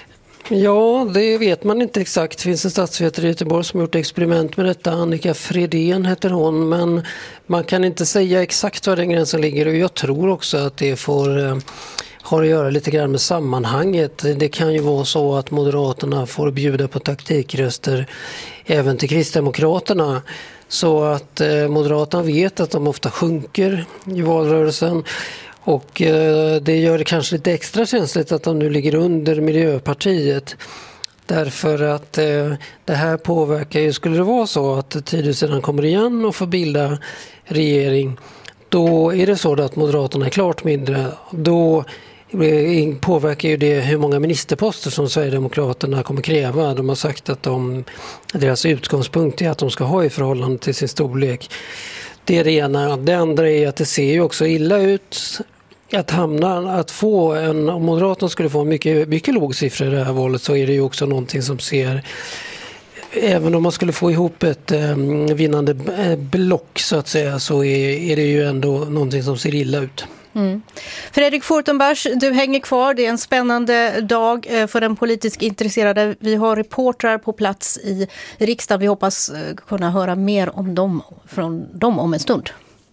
Ja, det vet man inte exakt. Det finns en statsvetare i Göteborg som har gjort experiment med detta. Annika Fredén heter hon, men man kan inte säga exakt var den gränsen ligger, och jag tror också att det får eh, har att göra lite grann med sammanhanget. Det kan ju vara så att Moderaterna får bjuda på taktikröster även till Kristdemokraterna, så att eh, Moderaterna vet att de ofta sjunker i valrörelsen. Och eh, det gör det kanske lite extra känsligt att de nu ligger under Miljöpartiet. Därför att eh, det här påverkar ju, skulle det vara så att Tidösidan kommer igen och får bilda regering, då är det så att Moderaterna är klart mindre. Då påverkar ju det hur många ministerposter som Sverigedemokraterna kommer kräva. De har sagt att de, deras utgångspunkt är att de ska ha i förhållande till sin storlek. Det är det ena. Det andra är att det ser ju också illa ut att hamna, att få en, om Moderaterna skulle få en mycket, mycket låg siffra i det här valet, så är det ju också någonting som ser, även om man skulle få ihop ett eh, vinnande block så att säga, så är, är det ju ändå någonting som ser illa ut. Mm. Fredrik Fortenbergs, du hänger kvar. Det är en spännande dag för den politiskt intresserade. Vi har reportrar på plats i riksdagen. Vi hoppas kunna höra mer om dem från dem om en stund.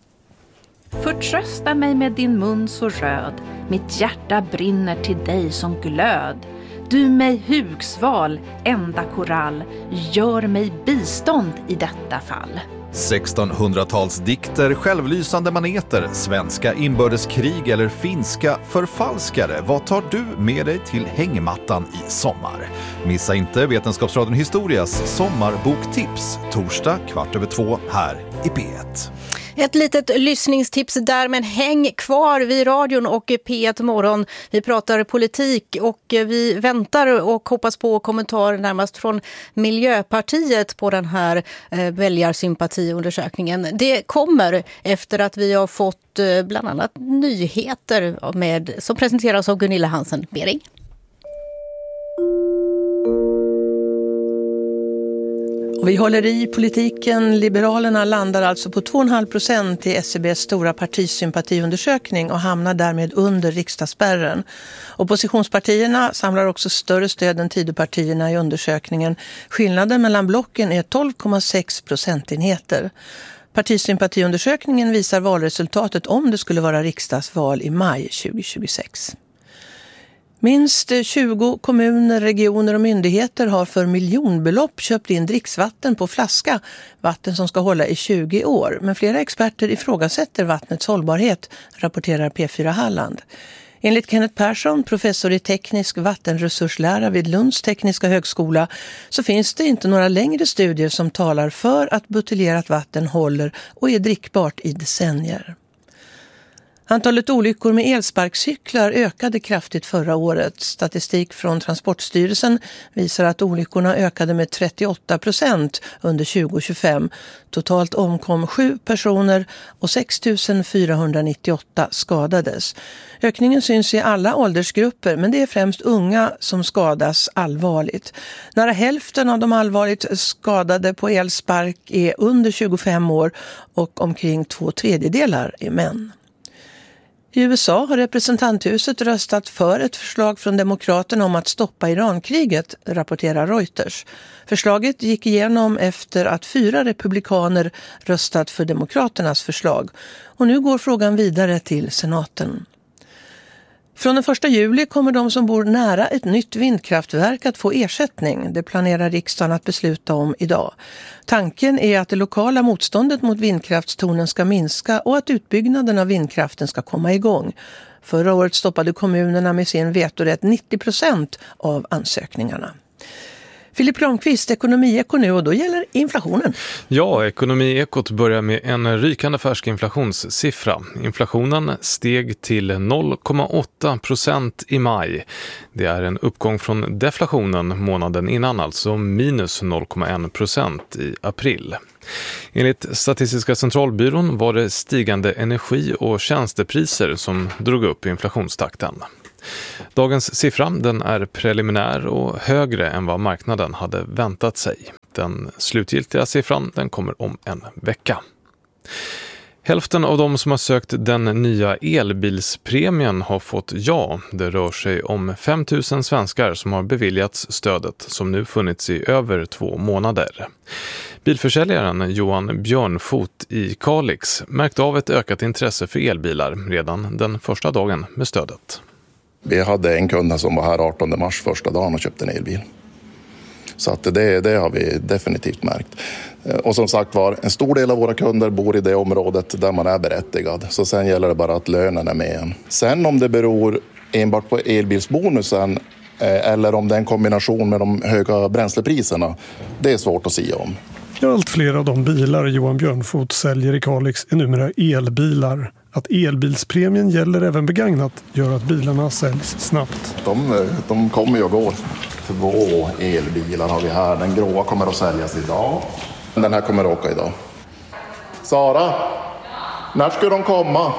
Förtrösta mig med din mun så röd, mitt hjärta brinner till dig som glöd. Du mig hugsval, enda korall, gör mig bistånd i detta fall. sextonhundratalsdikter, självlysande maneter, svenska inbördeskrig eller finska förfalskare. Vad tar du med dig till hängmattan i sommar? Missa inte Vetenskapsradion Historias sommarboktips torsdag kvart över två här i P ett. Ett litet lyssningstips där, men häng kvar vid radion och P ett morgon. Vi pratar politik och vi väntar och hoppas på kommentarer närmast från Miljöpartiet på den här eh, väljarsympatiundersökningen. Det kommer efter att vi har fått eh, bland annat nyheter med, som presenteras av Gunilla Hansen-Bering. Och vi håller i politiken. Liberalerna landar alltså på två komma fem procent i S C B:s stora partisympatiundersökning och hamnar därmed under riksdagsspärren. Oppositionspartierna samlar också större stöd än Tidöpartierna i undersökningen. Skillnaden mellan blocken är tolv komma sex procentenheter. Partisympatiundersökningen visar valresultatet om det skulle vara riksdagsval i maj tjugohundratjugosex. Minst tjugo kommuner, regioner och myndigheter har för miljonbelopp köpt in dricksvatten på flaska, vatten som ska hålla i tjugo år. Men flera experter ifrågasätter vattnets hållbarhet, rapporterar P fyra Halland. Enligt Kenneth Persson, professor i teknisk vattenresurslära vid Lunds tekniska högskola, så finns det inte några längre studier som talar för att buteljerat vatten håller och är drickbart i decennier. Antalet olyckor med elsparkcyklar ökade kraftigt förra året. Statistik från Transportstyrelsen visar att olyckorna ökade med trettioåtta procent under tjugohundratjugofem. Totalt omkom sju personer och sex tusen fyrahundranittioåtta skadades. Ökningen syns i alla åldersgrupper, men det är främst unga som skadas allvarligt. Nära hälften av de allvarligt skadade på elspark är under tjugofem år och omkring två tredjedelar är män. I U S A har representanthuset röstat för ett förslag från demokraterna om att stoppa Irankriget, rapporterar Reuters. Förslaget gick igenom efter att fyra republikaner röstat för demokraternas förslag. Och nu går frågan vidare till senaten. Från den första juli kommer de som bor nära ett nytt vindkraftverk att få ersättning. Det planerar riksdagen att besluta om idag. Tanken är att det lokala motståndet mot vindkraftstornen ska minska och att utbyggnaden av vindkraften ska komma igång. Förra året stoppade kommunerna med sin vetorätt nittio procent av ansökningarna. Filip Ramqvist, Ekonomieko nu, och då gäller inflationen. Ja, Ekonomiekot börjar med en rykande färsk inflationssiffra. Inflationen steg till noll komma åtta procent i maj. Det är en uppgång från deflationen månaden innan, alltså minus noll komma en procent i april. Enligt Statistiska centralbyrån var det stigande energi- och tjänstepriser som drog upp inflationstakten. Dagens siffra, den är preliminär och högre än vad marknaden hade väntat sig. Den slutgiltiga siffran, den kommer om en vecka. Hälften av de som har sökt den nya elbilspremien har fått ja. Det rör sig om fem tusen svenskar som har beviljats stödet, som nu funnits i över två månader. Bilförsäljaren Johan Björnfot i Kalix märkte av ett ökat intresse för elbilar redan den första dagen med stödet. Vi hade en kund som var här artonde mars första dagen och köpte en elbil. Så att det, det har vi definitivt märkt. Och som sagt var, en stor del av våra kunder bor i det området där man är berättigad. Så sen gäller det bara att lönen är med en. Sen om det beror enbart på elbilsbonusen eller om det är en kombination med de höga bränslepriserna, det är svårt att säga om. Allt fler av de bilar Johan Björnfot säljer i Kalix är numera elbilar. Att elbilspremien gäller även begagnat gör att bilarna säljs snabbt. De, de kommer ju och går. Två elbilar har vi här. Den gråa kommer att säljas idag. Den här kommer att åka idag. Sara, när ska de komma?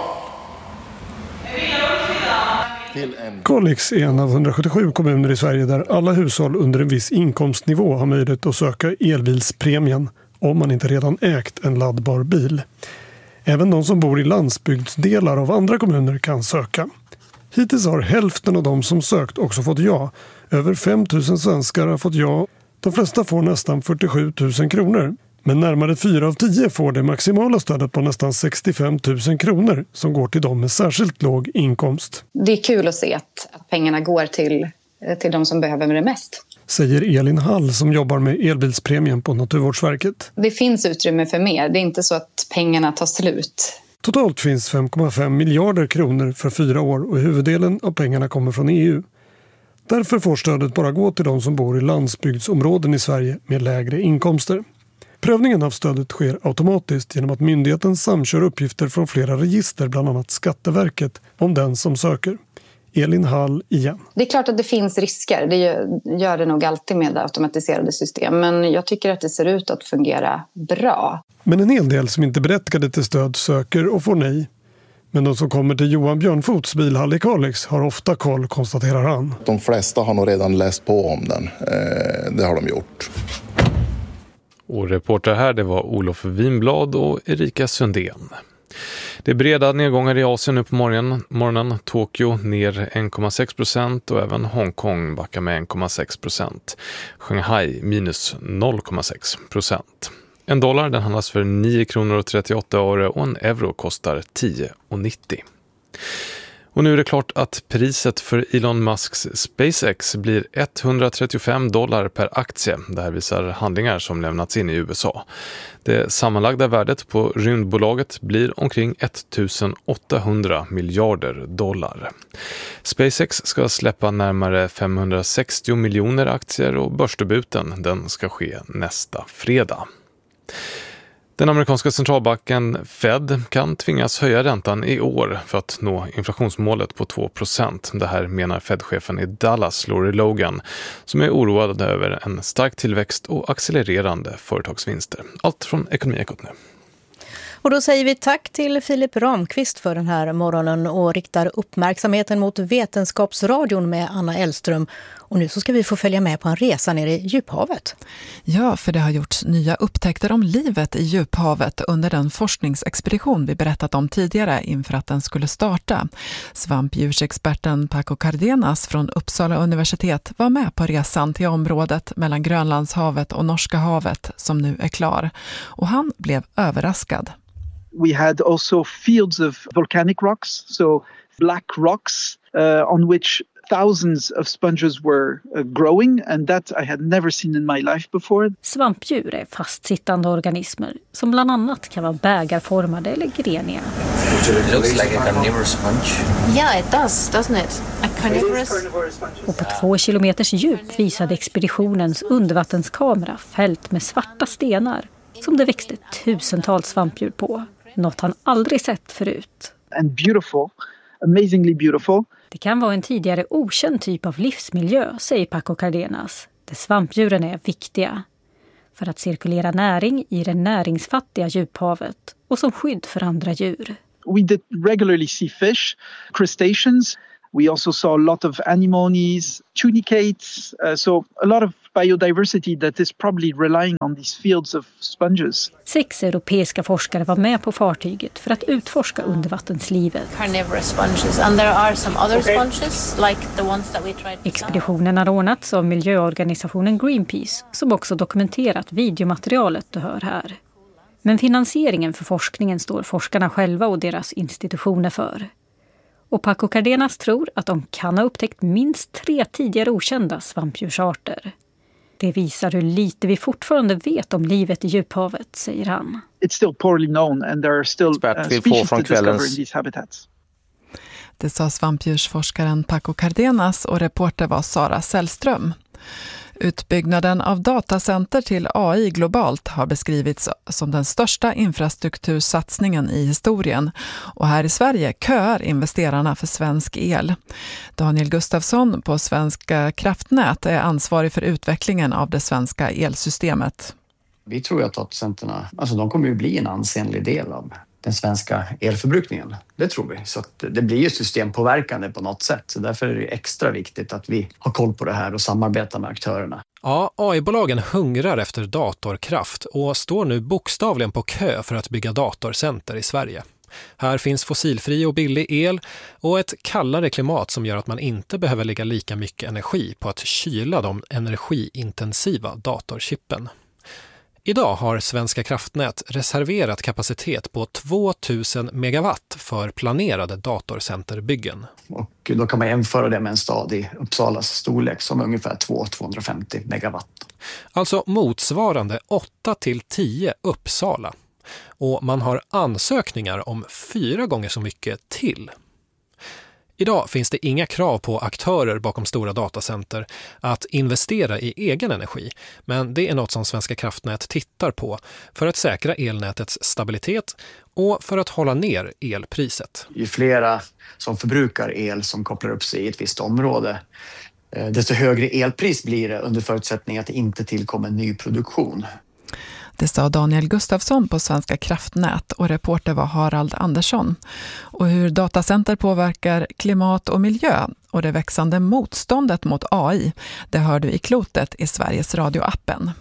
Kalix är en av hundrasjuttiosju kommuner i Sverige där alla hushåll under en viss inkomstnivå har möjlighet att söka elbilspremien om man inte redan ägt en laddbar bil. Även de som bor i landsbygdsdelar av andra kommuner kan söka. Hittills har hälften av de som sökt också fått ja. Över fem tusen svenskar har fått ja. De flesta får nästan fyrtiosju tusen kronor. Men närmare fyra av tio får det maximala stödet på nästan sextiofem tusen kronor som går till dem med särskilt låg inkomst. Det är kul att se att, att pengarna går till, till de som behöver det mest. Säger Elin Hall som jobbar med elbilspremien på Naturvårdsverket. Det finns utrymme för mer. Det är inte så att pengarna tar slut. Totalt finns fem komma fem miljarder kronor för fyra år och huvuddelen av pengarna kommer från E U. Därför får stödet bara gå till de som bor i landsbygdsområden i Sverige med lägre inkomster. Prövningen av stödet sker automatiskt genom att myndigheten samkör uppgifter från flera register, bland annat Skatteverket, om den som söker. Elin Hall igen. Det är klart att det finns risker. Det gör det nog alltid med automatiserade system. Men jag tycker att det ser ut att fungera bra. Men en hel del som inte berättigade till stöd söker och får nej. Men de som kommer till Johan Björnfots bilhall i Kalix har ofta koll, konstaterar han. De flesta har nog redan läst på om den. Det har de gjort. Och reporter här, det var Olof Winblad och Erika Sundén. Det är breda nedgångar i Asien nu på morgonen. morgonen. Tokyo ner en komma sex procent och även Hongkong backar med en komma sex procent. Shanghai minus noll komma sex procent. En dollar den handlas för nio kronor och trettioåtta öre och en euro kostar tio kronor nittio. Och nu är det klart att priset för Elon Musks SpaceX blir etthundratrettiofem dollar per aktie. Det här visar handlingar som lämnats in i U S A. Det sammanlagda värdet på rymdbolaget blir omkring ettusenåttahundra miljarder dollar. SpaceX ska släppa närmare femhundrasextio miljoner aktier och börsdebuten den ska ske nästa fredag. Den amerikanska centralbanken Fed kan tvingas höja räntan i år för att nå inflationsmålet på två procent. Det här menar Fed-chefen i Dallas, Lori Logan, som är oroad över en stark tillväxt och accelererande företagsvinster. Allt från Ekonomiekot nu. Och då säger vi tack till Filip Ramqvist för den här morgonen och riktar uppmärksamheten mot Vetenskapsradion med Anna Elström. Och nu så ska vi få följa med på en resa ner i djuphavet. Ja, för det har gjorts nya upptäckter om livet i djuphavet under den forskningsexpedition vi berättat om tidigare inför att den skulle starta. Svampdjursexperten Paco Cardenas från Uppsala universitet var med på resan till området mellan Grönlandshavet och Norska havet som nu är klar. Och han blev överraskad. We had also fields of volcanic rocks, so black rocks uh, on which thousands of sponges were uh, growing, and that I had never seen in my life before. Svampdjur är fastsittande organismer som bland annat kan vara bägarformade eller greniga. It looks like a carnivorous sponge. Yeah, it does, doesn't it? A carnivorous. Och på två kilometers djup visade expeditionens undervattenskamera fält med svarta stenar som det växte tusentals svampdjur på. Något han aldrig sett förut. And beautiful, amazingly beautiful. Det kan vara en tidigare okänd typ av livsmiljö, säger Paco Cardenas, där svampdjuren är viktiga för att cirkulera näring i det näringsfattiga djuphavet och som skydd för andra djur. We did regularly see fish, crustaceans. We also saw a lot of anemones, tunicates, uh, so a lot of biodiversity that is probably relying on these fields of sponges. Sex europeiska forskare var med på fartyget för att utforska undervattenslivet. Carnivorous sponges, and there are some other sponges like the ones that we tried. Expeditionen har ordnats av miljöorganisationen Greenpeace som också dokumenterat videomaterialet du hör här. Men finansieringen för forskningen står forskarna själva och deras institutioner för. Och Paco Cardenas tror att de kan ha upptäckt minst tre tidigare okända svampdjursarter. Det visar hur lite vi fortfarande vet om livet i djuphavet, säger han. It's still poorly known and there are still uh, species to discover in these habitats. Det sa svampdjursforskaren Paco Cardenas och reporter var Sara Sällström. Utbyggnaden av datacenter till A I globalt har beskrivits som den största infrastruktursatsningen i historien. Och här i Sverige köar investerarna för svensk el. Daniel Gustafsson på Svenska kraftnät är ansvarig för utvecklingen av det svenska elsystemet. Vi tror att datacenterna, alltså de kommer ju bli en ansenlig del av den svenska elförbrukningen. Det tror vi. Så att det blir ju systempåverkande på något sätt. Så därför är det extra viktigt att vi har koll på det här och samarbetar med aktörerna. Ja, A I-bolagen hungrar efter datorkraft och står nu bokstavligen på kö för att bygga datorcenter i Sverige. Här finns fossilfri och billig el och ett kallare klimat som gör att man inte behöver lägga lika mycket energi på att kyla de energiintensiva datorchippen. Idag har Svenska kraftnät reserverat kapacitet på tvåtusen megawatt för planerade datorcenterbyggen. Och då kan man jämföra det med en stad i Uppsalas storlek som är ungefär två till tvåhundrafemtio megawatt. Alltså motsvarande åtta till tio Uppsala. Och man har ansökningar om fyra gånger så mycket till. Idag finns det inga krav på aktörer bakom stora datacenter att investera i egen energi, men det är något som Svenska kraftnät tittar på för att säkra elnätets stabilitet och för att hålla ner elpriset. Ju flera som förbrukar el som kopplar upp sig i ett visst område, desto högre elpris blir det under förutsättning att det inte tillkommer ny produktion. Det sa Daniel Gustafsson på Svenska kraftnät och reporter var Harald Andersson. Och hur datacenter påverkar klimat och miljö och det växande motståndet mot A I, det hör du i Klotet i Sveriges radioappen.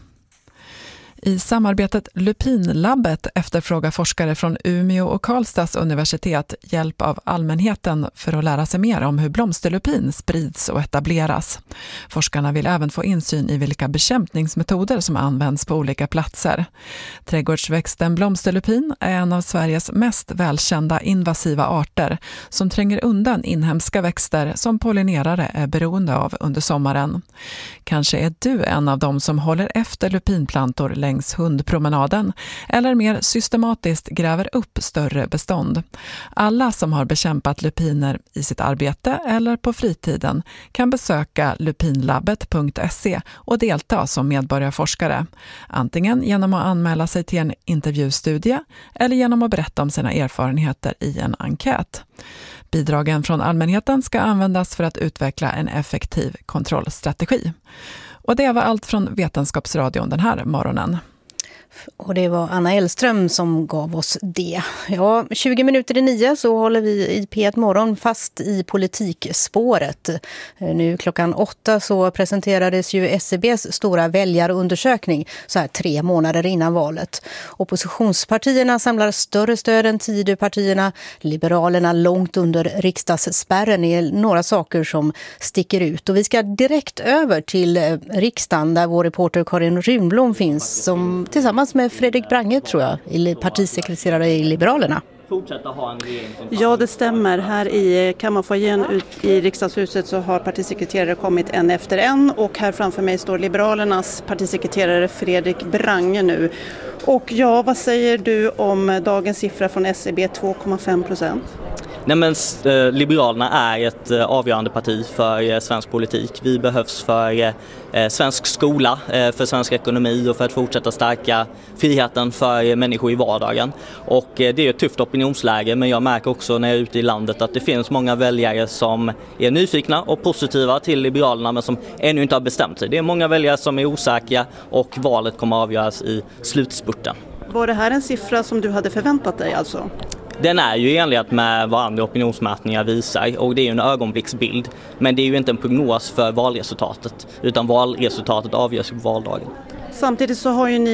I samarbetet Lupinlabbet efterfrågar forskare från Umeå och Karlstads universitet hjälp av allmänheten för att lära sig mer om hur blomsterlupin sprids och etableras. Forskarna vill även få insyn i vilka bekämpningsmetoder som används på olika platser. Trädgårdsväxten blomsterlupin är en av Sveriges mest välkända invasiva arter som tränger undan inhemska växter som pollinerare är beroende av under sommaren. Kanske är du en av dem som håller efter lupinplantor längs hundpromenaden eller mer systematiskt gräver upp större bestånd. Alla som har bekämpat lupiner i sitt arbete eller på fritiden kan besöka lupinlabbet punkt se och delta som medborgarforskare. Antingen genom att anmäla sig till en intervjustudie eller genom att berätta om sina erfarenheter i en enkät. Bidragen från allmänheten ska användas för att utveckla en effektiv kontrollstrategi. Och det var allt från Vetenskapsradion den här morgonen. Och det var Anna Elström som gav oss det. Ja, tjugo minuter i nio så håller vi i P ett Morgon fast i politikspåret. Nu klockan åtta så presenterades ju S C B:s stora väljarundersökning så här tre månader innan valet. Oppositionspartierna samlar större stöd än Tidöpartierna. Liberalerna långt under riksdagsspärren är några saker som sticker ut. Och vi ska direkt över till riksdagen där vår reporter Karin Runblom finns som tillsammans med Fredrik Brange, tror jag, partisekreterare i Liberalerna. fortsätta ha en regering som... Ja, det stämmer. Här i kammarfoajén ut i riksdagshuset så har partisekreterare kommit en efter en och här framför mig står Liberalernas partisekreterare Fredrik Brange nu. Och ja, vad säger du om dagens siffra från S E B, två komma fem procent? Nej, men eh, Liberalerna är ett eh, avgörande parti för eh, svensk politik. Vi behövs för eh, svensk skola, eh, för svensk ekonomi och för att fortsätta stärka friheten för eh, människor i vardagen. Och eh, det är ett tufft opinionsläge, men jag märker också när jag är ute i landet att det finns många väljare som är nyfikna och positiva till Liberalerna men som ännu inte har bestämt sig. Det är många väljare som är osäkra och valet kommer att avgöras i slutspurten. Var det här en siffra som du hade förväntat dig alltså? Den är ju i enlighet med vad andra opinionsmätningar visar och det är ju en ögonblicksbild. Men det är ju inte en prognos för valresultatet utan valresultatet avgörs på valdagen. Samtidigt så har ju ni